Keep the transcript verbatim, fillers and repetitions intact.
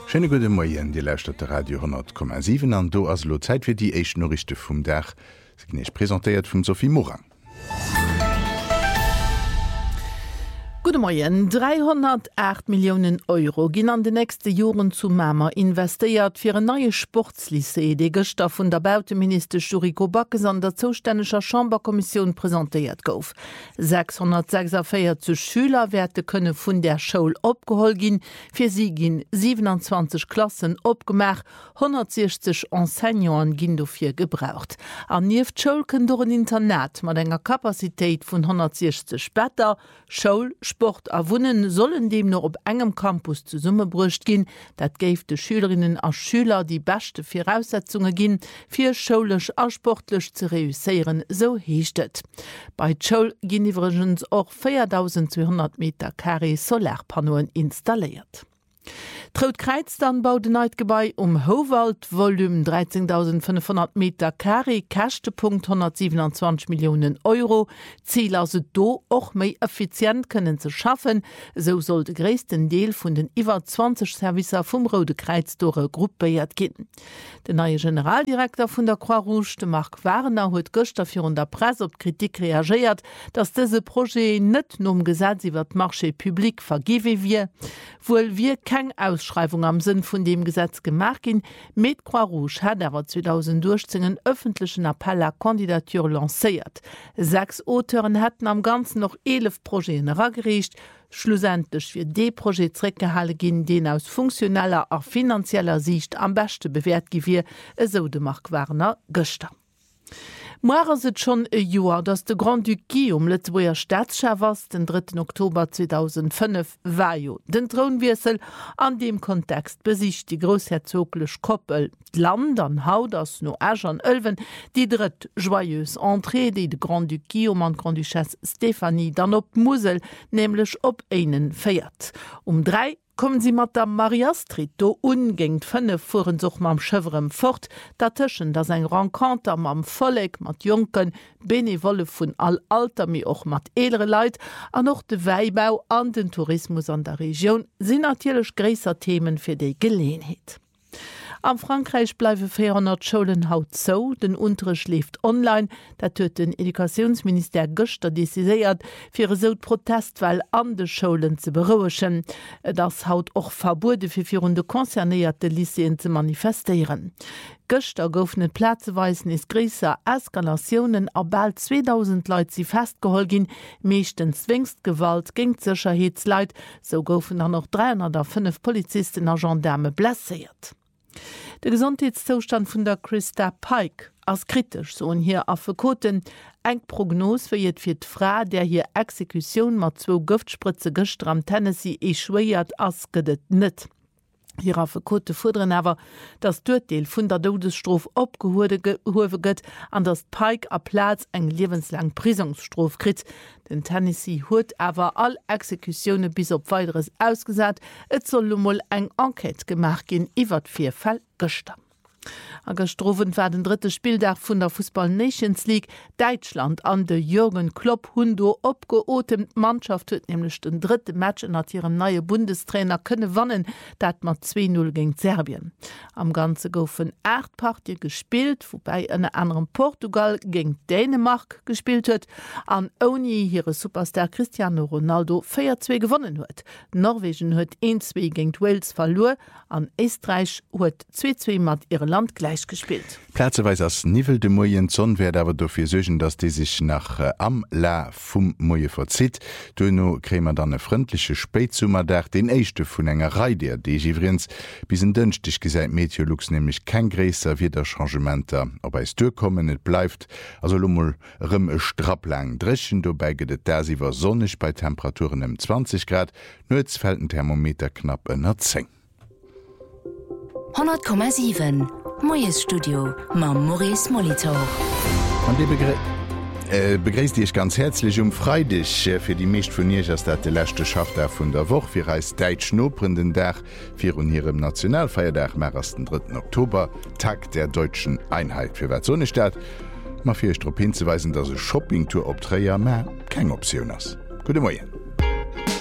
Schöne gute Morgen, die Lehrstadt Radio hundert Komma sieben an do as lo Zeit für die echt Norrichte vom Dach. Sie ist präsentiert von Sophie Morang. Guten Morgen. dreihundertacht Millionen Euro gehen an den nächsten Jahren zu Mama investiert für ein neues Sportslycée, die gestern von der Bautenminister Juriko Backes an der zuständigen Chamberkommission präsentiert gouf. sechshundertsechsundvierzig Schüler werden können von der Schule abgeholt gehen. Für sie gehen siebenundzwanzig Klassen abgemacht, hundertsechzig Enseignants gehen dafür gebraucht. An neben Schule können durch ein Internet mit einer Kapazität von hundertsechzig Betten, Schule, Sport a Wunnen sollen dem noch op engem Campus zu Summe brucht gin, dat geif de Schülerinnen a Schüler die beste Voraussetzungen gin, fir schulech a sportlech zu reüssieren, so heechtet. Bei Schul gin iwgens och viertausendzweihundert Meter Carré Solarpanoen installiert. Trautkreiz dann baut den Neidgebei um Howald, Volumen dreizehntausendfünfhundert Meter Carré, Kachtepunkt hundertsiebenundzwanzig Millionen Euro. Ziel also do auch mehr effizient können zu schaffen. So soll der größten Teil von den über zwanzig Servicer vom Rote Kreuz durch eine Gruppe gehen. Der neue Generaldirektor von der Croix-Rouge, Marc Warner, hat gestern für der Presse auf Kritik reagiert, dass dieses Projekt nicht nur im Gesetz über das Marché Public vergeben wird, wohl wir keine Ausschreibung am Sinn von dem Gesetz gemacht gin. Mit Croix-Rouge hat aber zweitausenddurchzehn einen öffentlichen Appell à Kandidatur lanciert. Sechs Autoren hatten am Ganzen noch elf Projekte herangereicht. Schlussendlich für die Projekt zurückgehalten gin, den aus funktioneller und finanzieller Sicht am besten bewährt gewir, so de Marc Warner gestern. Moara se schon e Joer, dats de Grand Duc Guillaume Letzboer Staatschef was den dritten Oktober zweitausendfünf war jo den Thronwiesel an dem Kontext besicht die großherzoglech Koppel Land an Haut ass no Äger an Ölwen die dritt joyeuse Entrée, die de Grand Duc Guillaume an Grand Duchesse Stephanie dann op Musel nämlich op einen feiert. Um drei kommen sie mat der Maria Street do ungängt fënne fuhren soch mam Schëverem fort, datëschen dats eng Rencontre mam Folleg mat Jonken, benevolle vun all Alter mi och mat elere Leiit, an noch de Weibau an den Tourismus an der Region sinn natierlech gräser Themen fir déi Geleenheet. Am Frankreich bleiwe vierhundert Schulen haut zo, den untere schläft online, dat huet den Edukationsminister gëster déciséiert, fir so Protestwahl an de Schulen ze berouechen. Das haut och Verbote fir virunde konzernéierte Lyceen ze manifestieren. Gëster goufen et Plazeweisen is gréser Eskalationioen a bald zweitausend Leiit sie festgeholt gin, meeschtens zwingst Gewalt géng Sicherheitsleit, so goufen er noch dreihundertfünf Polizisten a Gendarme blessiert. Der Gesundheitszustand von der Christa Pike als kritisch, so und hier afekoten eng Prognos firiert fir d'Fra, der hier Exekution mat zwo Giftspritze gestern am Tennessee echuiert as gedet net. Hier afekote fuderen awer, dass Durdeel vun der Todesstrof opgehowe gëtt, an dass Pike a Platz eng lebenslang Prisonstrof krit. Den Tennessee huet awer all Exekutionune bis op weiteres ausgesat, et soll lummel eng Enquete gemacht gin iwwer vier Fall gestern. A gestrofen war den dritte Spieldach vun der Fußball Nations League. Deutschland an de Jürgen Klopp hundo opgeotemt Mannschaft huet nämlich den dritte Match an ihrem neue Bundestrainer könne wannen, dat mat zwei null gegen Serbien. Am ganze goufen acht Partien gespielt, wobei en anderen Portugal gegen Dänemark gespielt huet, an oni ihre Superstar Cristiano Ronaldo vier zwei gewonnen huet. Norwegen huet eins zwei gegen Wales verloren, an Österreich huet zwei zwei mat Irland gleich gespielt. Plätzeweis ass Nivel de Moien Zonn werd awer dofir sechen, dats die sich nach äh, am La vum Moie verzit. Duno krämer dann e freundliche Spätsummer dach den eischchte vun enger Reider, déi iwrens bis en dënchtig gesäit Meteorlux nämlich kein gräser wie der Changementer. Ob eis durchkommen net bleifft, also lummel rëm e strapplang drechen dobei gedet der siwer sonnig bei Temperaturen im zwanzig Grad, nuz fällt ein Thermometer knapp ënner zehn. hundert Komma sieben Moyes Studio ma Maurice Molitor. An de Begr äh, begräst ich ganz herzlich um Freitag äh, für die mecht von ihr, dass der letzte Schaft von der Woche wir als Deutsch noprenden Dach für und ihrem Nationalfeiertag am ersten dritten Oktober, Tag der deutschen Einheit für Wettsonnestadt. Ma für euch darauf hinzuweisen, dass eine Shoppingtour ob drei Jahre mehr keine Option ist. Guten Morgen.